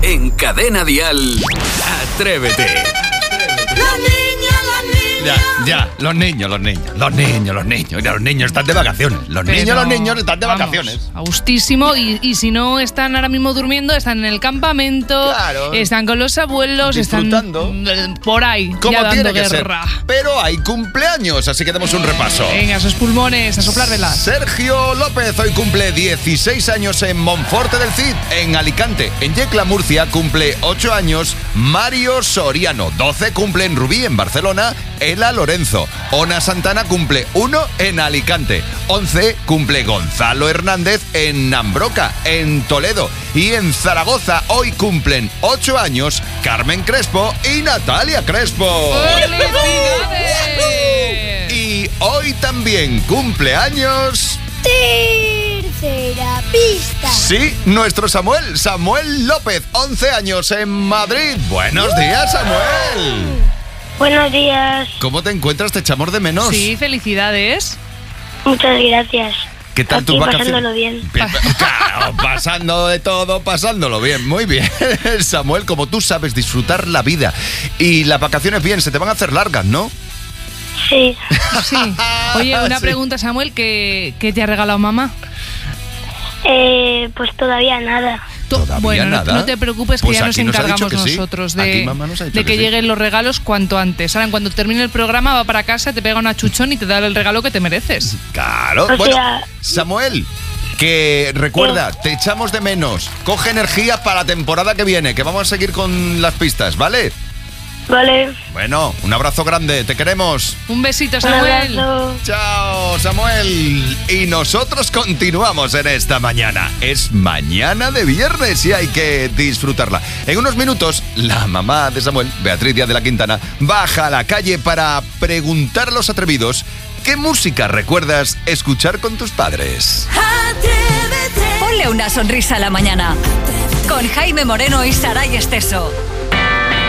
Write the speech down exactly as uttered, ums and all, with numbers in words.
En Cadena Dial, Atrévete. La niña, la niña. Ya, ya, los niños, los niños, los niños, los niños. Mira, los niños están de vacaciones. Los Pero, niños, los niños están de vamos, vacaciones. A gustísimo. Y, y si no están ahora mismo durmiendo, están en el campamento, Claro. están con los abuelos, Disfrutando. están por ahí, Como ya tiene dando que guerra. ser. Pero hay cumpleaños, así que demos un repaso. Venga, esos pulmones, a soplar velas. Sergio López hoy cumple dieciséis años en Monforte del Cid, en Alicante. En Yecla, Murcia, cumple ocho años Mario Soriano. doce cumple en Rubí, en Barcelona, Ela Lorenzo. Ona Santana cumple uno en Alicante. once cumple Gonzalo Hernández en Nambroca, en Toledo. Y en Zaragoza hoy cumplen ocho años Carmen Crespo y Natalia Crespo. ¡Felicidades! Y hoy también cumpleaños... Tercera pista. Sí, nuestro Samuel, Samuel López, once años en Madrid. Buenos días, Samuel. Buenos días. ¿Cómo te encuentras? ¿Te echamos de menos? Sí, felicidades. Muchas gracias. ¿Qué tal Aquí tus vacaciones? pasándolo bien. Claro, pasando de todo, pasándolo bien. Muy bien. Samuel, como tú sabes disfrutar la vida y las vacaciones bien, se te van a hacer largas, ¿no? Sí. Sí. Oye, una Sí. pregunta, Samuel, ¿qué, qué te ha regalado mamá? Eh, pues todavía nada. To- ¿Todavía bueno, no- nada? No te preocupes, que Pues ya nos aquí nos ha dicho encargamos que sí. nosotros Aquí de, mamá nos ha dicho de que que sí. lleguen los regalos cuanto antes. Ahora, cuando termine el programa, va para casa, te pega una chuchón y te da el regalo que te mereces. Claro. O Bueno, sea- Samuel, que recuerda, te echamos de menos. Coge energía para la temporada que viene, que vamos a seguir con las pistas, ¿vale? Vale. Bueno, un abrazo grande, te queremos. Un besito, Un Samuel. abrazo. Chao, Samuel. Y nosotros continuamos en esta mañana. Es mañana de viernes y hay que disfrutarla. En unos minutos, la mamá de Samuel, Beatriz Díaz de la Quintana, baja a la calle para preguntar a los atrevidos qué música recuerdas escuchar con tus padres. Ponle una sonrisa a la mañana. Con Jaime Moreno y Saray Esteso.